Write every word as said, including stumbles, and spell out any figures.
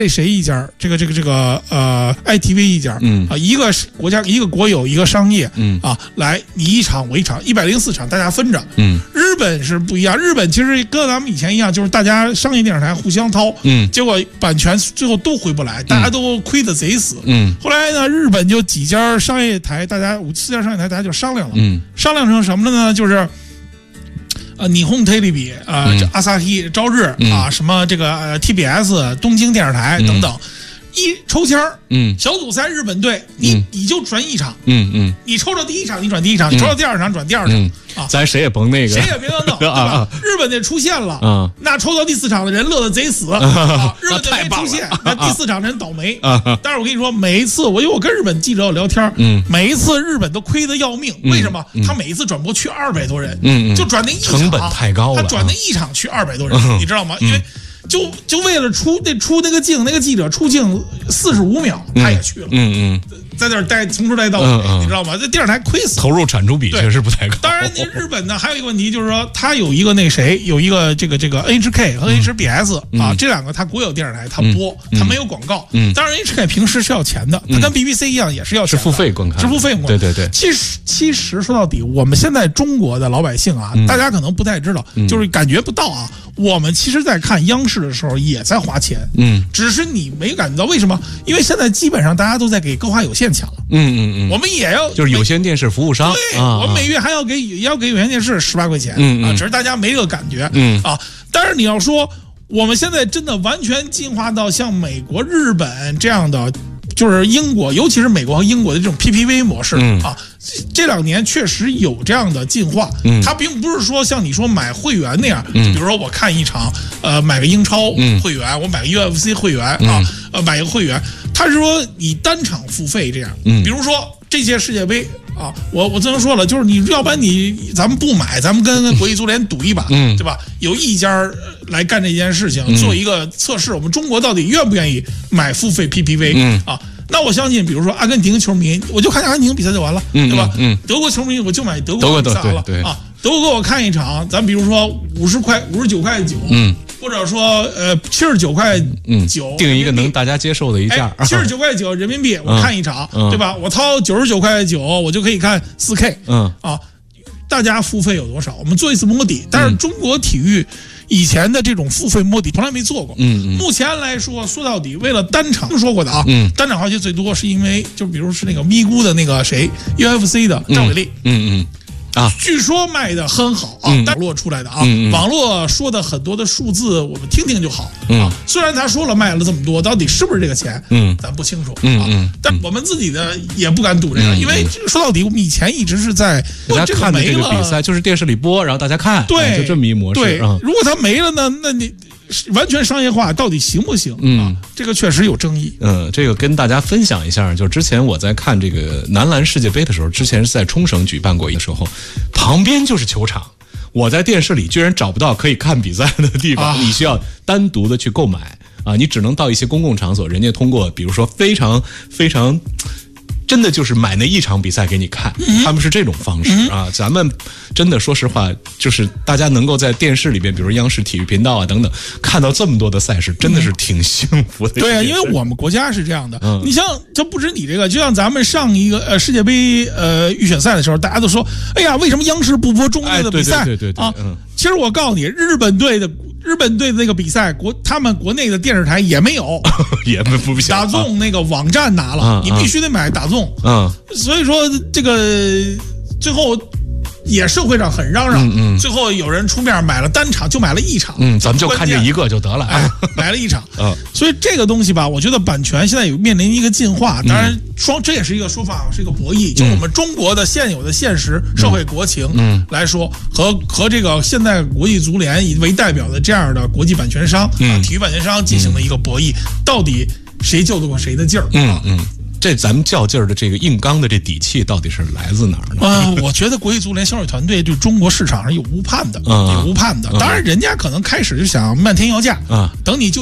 这谁一家？这个这个这个呃 I T V 一家， 嗯啊，一个国家一个国有一个商业， 嗯啊，来你一场我一场，一百零四场大家分着， 嗯， 日本是不一样，日本其实跟咱们以前一样，就是大家商业电视台互相掏， 嗯， 结果版权最后都回不来，大家都亏得贼死， 嗯， 后来呢，日本就几家商业台，大家五四家商业台，大家就商量了， 嗯，商量成什么了呢？就是呃，霓虹テレビ啊，这阿萨希、朝日啊，什么这个呃 T B S 东京电视台等等，一抽签儿，嗯，小组赛日本队，你你就转一场，嗯嗯，你抽到第一场你转第一场，你抽到第二场转第二场啊， 咱谁也甭那个， 谁也别弄，对吧？日本队出现了，啊，那抽到第四场的人乐得贼死啊，日本队没出现，那第四场人倒霉啊。但是我跟你说，每一次我因为我跟日本记者聊天，嗯，每一次日本都亏得要命，为什么？他每一次转播去二百多人，嗯，就转那一场， 成本太高了， 他转那一场去二百多人，你知道吗？因为就就为了出那出那个镜，那个记者出镜四十五秒，他也去了，嗯嗯，在那儿待从头待到尾，你知道吗？这电视台亏死， 投入产出比确实不太高。 当然，您日本呢还有一个问题就是说，它有一个那谁，有一个这个这个 H K 和 H B S 啊，这两个它国有电视台它播，它没有广告。嗯，当然 H K 平时是要钱的，它跟 B B C 一样也是要钱， 是付费观看， 是付费观看。 对对对。 其实其实说到底，我们现在中国的老百姓啊，大家可能不太知道，就是感觉不到啊。我们其实，在看央视的时候也在花钱，嗯，只是你没感觉到。为什么？因为现在基本上大家都在给歌华有线抢了，嗯嗯嗯，我们也要就是有线电视服务商， 对，我们每月还要给也要给有线电视十八块钱，嗯啊，只是大家没这个感觉，嗯啊。但是你要说我们现在真的完全进化到像美国、日本这样的。就是英国，尤其是美国和英国的这种 P P V 模式、嗯、啊，这两年确实有这样的进化。嗯，它并不是说像你说买会员那样，嗯、比如说我看一场，呃，买个英超会员，嗯、我买个 U F C 会员、嗯、啊，呃，买一个会员，它是说你单场付费这样。嗯，比如说这届世界杯啊，我我只能说了，就是你要不然你咱们不买，咱们跟国际足联赌一把，嗯，对吧？有一家来干这件事情，嗯、做一个测试，我们中国到底愿不愿意买付费 P P V？嗯啊。那我相信，比如说阿根廷球迷，我就看阿根廷比赛就完了，嗯、对吧？嗯，德国球迷我就买德国比赛了啊。德国给我看一场，咱比如说五十块、五十九块九，嗯，或者说呃七十九块九， 定一个能大家接受的一价， 七十九块九人民币，我看一场，嗯、对吧？我掏九十九块九，我就可以看四 K， 嗯啊，大家付费有多少？我们做一次摸底，但是中国体育。以前的这种付费摸底从来没做过，嗯嗯。目前来说，说到底，为了单场说过的啊，嗯，单场花钱最多是因为，就比如是那个咪咕的那个谁 ，U F C 的张伟丽，嗯嗯。啊，据说卖的很好啊，网络出来的啊，嗯嗯、网络说的很多的数字，我们听听就好、嗯、啊。虽然他说了卖了这么多，到底是不是这个钱，嗯，咱不清楚、嗯、啊。嗯、但我们自己的也不敢赌这个，嗯、因为说到底，我们以前一直是在大家看的这个比赛，就是电视里播，然后大家看， 对， 就这么一模式。 对，嗯、如果它没了呢，那你。完全商业化到底行不行？嗯、啊，这个确实有争议。 嗯，这个跟大家分享一下，就之前我在看这个男篮世界杯的时候，之前是在冲绳举办过一个时候，旁边就是球场，我在电视里居然找不到可以看比赛的地方，啊、你需要单独的去购买啊，你只能到一些公共场所，人家通过比如说非常非常。真的就是买那一场比赛给你看，嗯、他们是这种方式、嗯、啊。咱们真的说实话，就是大家能够在电视里边，比如央视体育频道啊等等，看到这么多的赛事，真的是挺幸福的。 对啊，因为我们国家是这样的。嗯、你像，这不止你这个，就像咱们上一个呃世界杯呃预选赛的时候，大家都说，哎呀，为什么央视不播中队的比赛？ 哎、对对对对对啊。嗯、 其实我告诉你，日本队的。日本队的那个比赛，国他们国内的电视台也没有， 也不不打纵那个网站拿了，啊、你必须得买打纵。嗯，所以说这个最后也社会上很嚷嚷，嗯嗯、最后有人出面买了单场，就买了一场， 嗯，咱们就看这一个就得了， 哎，买了一场。嗯，所以这个东西吧，我觉得版权现在有面临一个进化，当然双这也是一个说法，是一个博弈。就我们中国的现有的现实社会国情来说，和和这个现在国际足联以为代表的这样的国际版权商、啊、体育版权商进行的一个博弈，到底谁救得过谁的劲儿？嗯嗯。 这咱们较劲儿的这个硬刚的这底气到底是来自哪儿呢？ 啊、呃，我觉得国际足联销售团队对中国市场上有误判的，嗯、有误判的。当然，人家可能开始就想漫天要价啊，等你就。